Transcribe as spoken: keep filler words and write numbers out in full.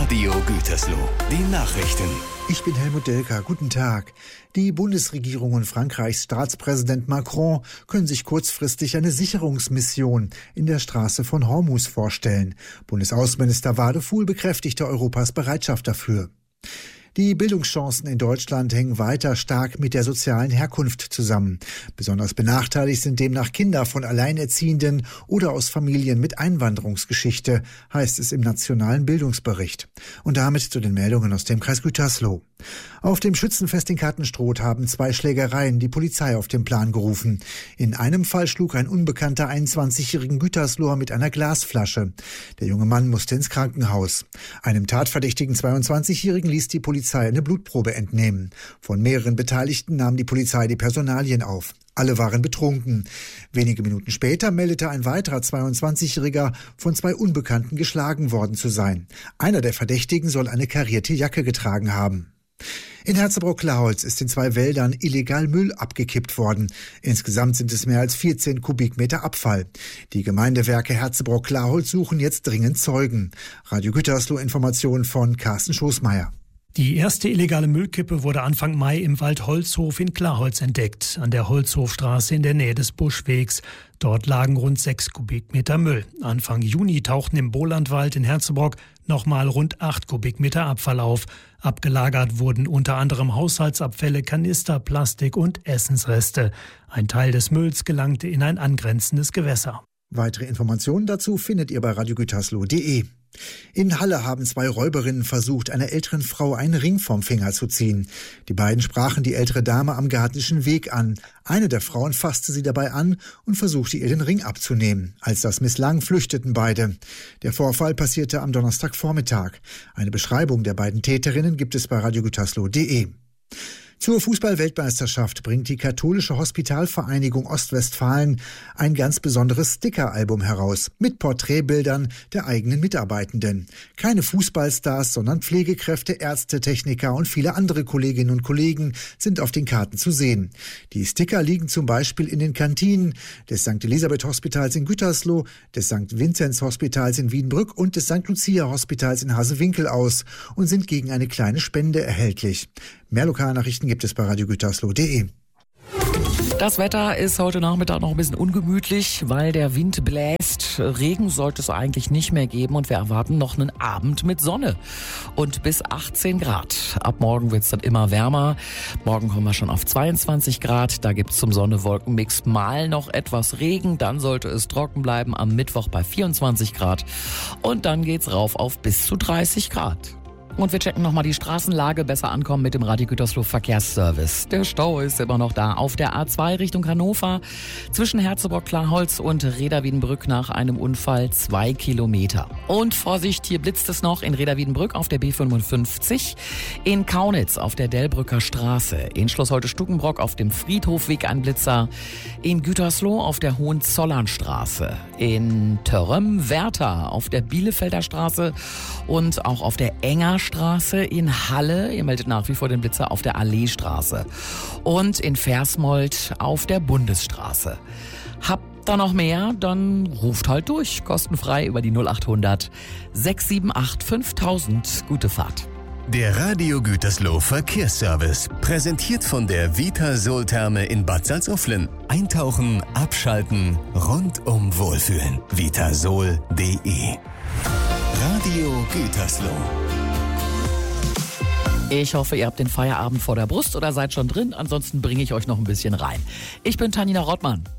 Radio Gütersloh, die Nachrichten. Ich bin Helmut Delker. Guten Tag. Die Bundesregierung und Frankreichs Staatspräsident Macron können sich kurzfristig eine Sicherungsmission in der Straße von Hormuz vorstellen. Bundesaußenminister Wadefuhl bekräftigte Europas Bereitschaft dafür. Die Bildungschancen in Deutschland hängen weiter stark mit der sozialen Herkunft zusammen. Besonders benachteiligt sind demnach Kinder von Alleinerziehenden oder aus Familien mit Einwanderungsgeschichte, heißt es im Nationalen Bildungsbericht. Und damit zu den Meldungen aus dem Kreis Gütersloh. Auf dem Schützenfest in Kattenstroth haben zwei Schlägereien die Polizei auf den Plan gerufen. In einem Fall schlug ein unbekannter einundzwanzigjährigen Gütersloher mit einer Glasflasche. Der junge Mann musste ins Krankenhaus. Einem tatverdächtigen zweiundzwanzigjährigen ließ die Polizei eine Blutprobe entnehmen. Von mehreren Beteiligten nahm die Polizei die Personalien auf. Alle waren betrunken. Wenige Minuten später meldete ein weiterer zweiundzwanzigjähriger von zwei Unbekannten geschlagen worden zu sein. Einer der Verdächtigen soll eine karierte Jacke getragen haben. In Herzebrock-Klaholz ist in zwei Wäldern illegal Müll abgekippt worden. Insgesamt sind es mehr als vierzehn Kubikmeter Abfall. Die Gemeindewerke Herzebrock-Klaholz suchen jetzt dringend Zeugen. Radio Gütersloh Informationen von Carsten Schoßmeier. Die erste illegale Müllkippe wurde Anfang Mai im Wald Holzhof in Klaholz entdeckt, an der Holzhofstraße in der Nähe des Buschwegs. Dort lagen rund sechs Kubikmeter Müll. Anfang Juni tauchten im Bolandwald in Herzebrock nochmal rund acht Kubikmeter Abfall auf. Abgelagert wurden unter anderem Haushaltsabfälle, Kanister, Plastik und Essensreste. Ein Teil des Mülls gelangte in ein angrenzendes Gewässer. Weitere Informationen dazu findet ihr bei radio gütersloh punkt de. In Halle haben zwei Räuberinnen versucht, einer älteren Frau einen Ring vom Finger zu ziehen. Die beiden sprachen die ältere Dame am Gartenischen Weg an. Eine der Frauen fasste sie dabei an und versuchte ihr den Ring abzunehmen. Als das misslang, flüchteten beide. Der Vorfall passierte am Donnerstagvormittag. Eine Beschreibung der beiden Täterinnen gibt es bei radio gütersloh punkt de. Zur Fußball-Weltmeisterschaft bringt die Katholische Hospitalvereinigung Ostwestfalen ein ganz besonderes Sticker-Album heraus mit Porträtbildern der eigenen Mitarbeitenden. Keine Fußballstars, sondern Pflegekräfte, Ärzte, Techniker und viele andere Kolleginnen und Kollegen sind auf den Karten zu sehen. Die Sticker liegen zum Beispiel in den Kantinen des Sankt Elisabeth Hospitals in Gütersloh, des Sankt Vinzenz Hospitals in Wiedenbrück und des Sankt Lucia Hospitals in Hasewinkel aus und sind gegen eine kleine Spende erhältlich. Mehr Lokalnachrichten gibt es bei radio gütersloh punkt de. Das Wetter ist heute Nachmittag noch ein bisschen ungemütlich, weil der Wind bläst. Regen sollte es eigentlich nicht mehr geben und wir erwarten noch einen Abend mit Sonne und bis achtzehn Grad. Ab morgen wird es dann immer wärmer. Morgen kommen wir schon auf zweiundzwanzig Grad. Da gibt es zum Sonne-Wolken-Mix mal noch etwas Regen. Dann sollte es trocken bleiben am Mittwoch bei vierundzwanzig Grad und dann geht's rauf auf bis zu dreißig Grad. Und wir checken nochmal die Straßenlage, besser ankommen mit dem Radio Gütersloh Verkehrsservice. Der Stau ist immer noch da auf der A zwei Richtung Hannover zwischen Herzebrock-Klaholz und Reda-Wiedenbrück nach einem Unfall zwei Kilometer. Und Vorsicht, hier blitzt es noch in Reda-Wiedenbrück auf der B fünfundfünfzig, in Kaunitz auf der Delbrücker Straße, in Schloss Holte-Stukenbrock auf dem Friedhofweg ein Blitzer, in Gütersloh auf der Hohenzollernstraße, in Törrem-Werther auf der Bielefelder Straße und auch auf der Enger Straße in Halle. Ihr meldet nach wie vor den Blitzer auf der Alleestraße. Und in Versmold auf der Bundesstraße. Habt ihr noch mehr? Dann ruft halt durch. Kostenfrei über die null achthundert sechs sieben acht fünftausend. Gute Fahrt. Der Radio Gütersloh Verkehrsservice. Präsentiert von der Vitasol-Therme in Bad Salzuflen. Eintauchen, abschalten, rundum wohlfühlen. vitasol punkt de. Radio Gütersloh. Ich hoffe, ihr habt den Feierabend vor der Brust oder seid schon drin. Ansonsten bringe ich euch noch ein bisschen rein. Ich bin Tanina Rottmann.